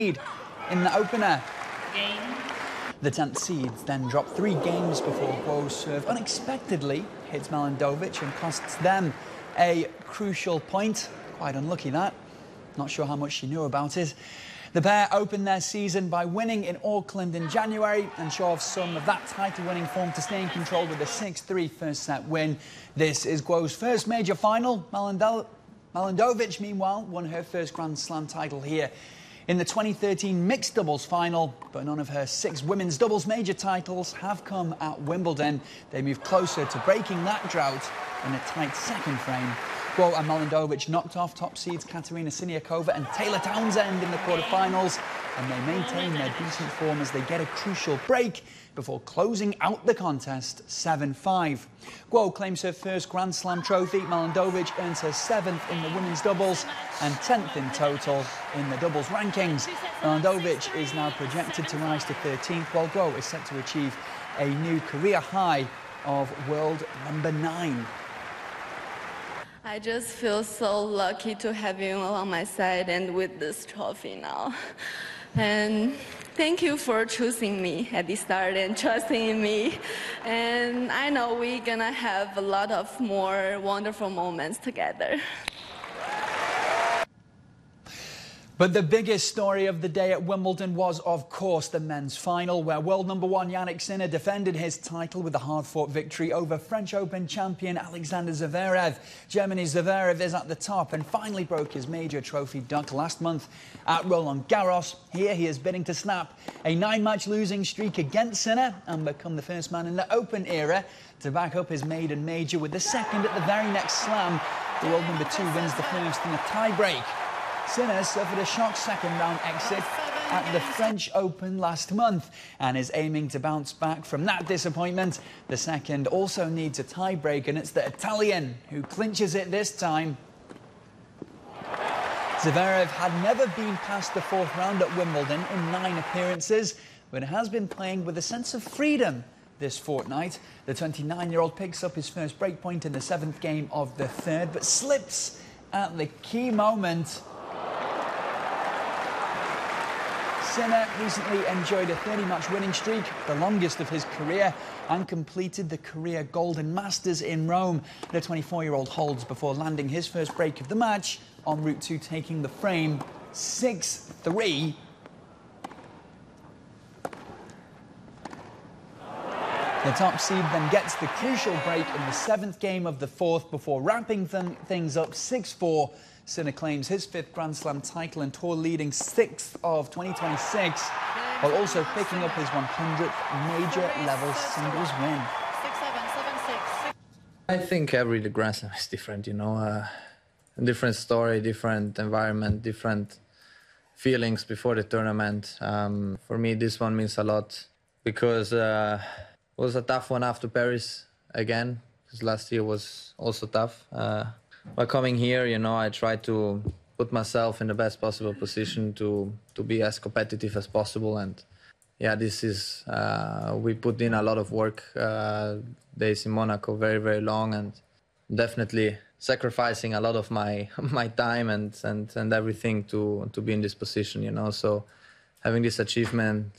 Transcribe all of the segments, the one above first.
in the opener. The 10th seeds then drop 3 games before Guo's serve unexpectedly hits Malindovic and costs them a crucial point. Quite unlucky that. Not sure how much she knew about it. The pair opened their season by winning in Auckland in January and show off some of that title-winning form to stay in control with a 6-3 first-set win. This is Guo's first major final. Malindovic, meanwhile, won her first Grand Slam title here in the 2013 mixed doubles final, but none of her 6 women's doubles major titles have come at Wimbledon. They move closer to breaking that drought in a tight second frame. Guo and Malindovic knocked off top seeds Katerina Siniakova and Taylor Townsend in the quarterfinals, and they maintain their decent form as they get a crucial break before closing out the contest 7-5. Guo claims her first Grand Slam trophy. Malindovic earns her 7th in the women's doubles and 10th in total in the doubles rankings. Malindovic is now projected to rise to 13th, while Guo is set to achieve a new career high of world number 9. I just feel so lucky to have you on my side and with this trophy now. And thank you for choosing me at the start and trusting in me. And I know we're gonna have a lot of more wonderful moments together. But the biggest story of the day at Wimbledon was, of course, the men's final, where world number 1 Jannik Sinner defended his title with a hard-fought victory over French Open champion Alexander Zverev. Germany's Zverev is at the top and finally broke his major trophy duck last month at Roland Garros. Here he is bidding to snap a 9-match losing streak against Sinner and become the first man in the Open era to back up his maiden major with the second at the very next slam. The world number 2 wins the first in a tie-break. Sinner suffered a shock second-round exit at the French Open last month and is aiming to bounce back from that disappointment. The second also needs a tie-break, and it's the Italian who clinches it this time. Zverev had never been past the 4th round at Wimbledon in 9 appearances, but has been playing with a sense of freedom this fortnight. The 29-year-old picks up his first breakpoint in the 7th game of the 3rd, but slips at the key moment. Sinner recently enjoyed a 30-match winning streak, the longest of his career, and completed the career Golden Masters in Rome. The 24-year-old holds before landing his first break of the match, en route to taking the frame 6-3. The top seed then gets the crucial break in the 7th game of the 4th before wrapping things up 6-4. Sinner claims his 5th Grand Slam title and tour-leading 6th of 2026, while also picking up his 100th major-level singles win. 6-7, 7-6. I think every Grand Slam is different, you know. A different story, different environment, different feelings before the tournament. For me, this one means a lot because it was a tough one after Paris again, because last year was also tough. By coming here, you know, I try to put myself in the best possible position to be as competitive as possible. And yeah, this is, we put in a lot of work, days in Monaco, very, very long, and definitely sacrificing a lot of my time and everything to be in this position, you know. So having this achievement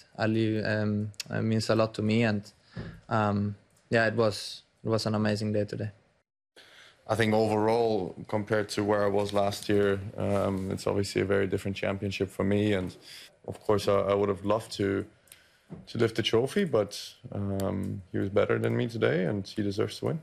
means a lot to me. And yeah, it was an amazing day today. I think overall, compared to where I was last year, it's obviously a very different championship for me. And of course, I would have loved to lift the trophy, but he was better than me today and he deserves to win.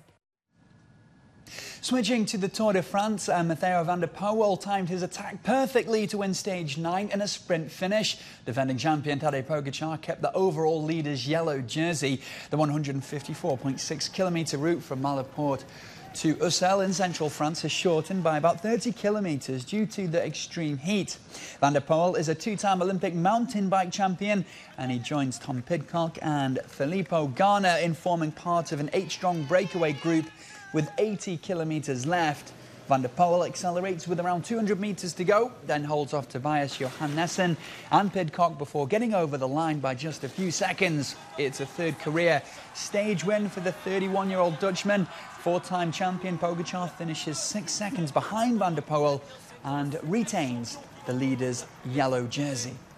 Switching to the Tour de France, Matteo van der Poel timed his attack perfectly to win stage 9 in a sprint finish. Defending champion Tadej Pogačar kept the overall leader's yellow jersey. The 154.6-kilometre route from Malaport to Ussel in central France is shortened by about 30 kilometres due to the extreme heat. Van der Poel is a 2-time Olympic mountain bike champion, and he joins Tom Pidcock and Filippo Ganna in forming part of an 8-strong breakaway group with 80 kilometres left. Van der Poel accelerates with around 200 metres to go, then holds off Tobias Johannessen and Pidcock before getting over the line by just a few seconds. It's a 3rd career stage win for the 31-year-old Dutchman. 4-time champion Pogačar finishes 6 seconds behind Van der Poel and retains the leader's yellow jersey.